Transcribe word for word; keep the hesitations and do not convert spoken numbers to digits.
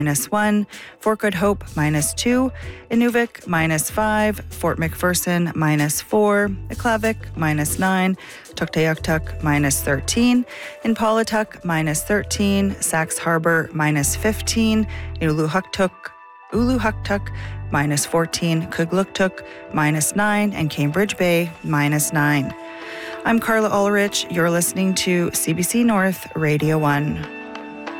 minus one, Fort Good Hope minus two, Inuvik minus five, Fort McPherson minus four, Aklavik minus nine, Tuktoyaktuk minus thirteen, Inpawatuck minus thirteen, Sax Harbor minus fifteen, Uluhuktuk, Uluhuktuk minus fourteen, Kugluktuk minus nine, and Cambridge Bay minus nine. I'm Carla Ulrich. You're listening to C B C North Radio one.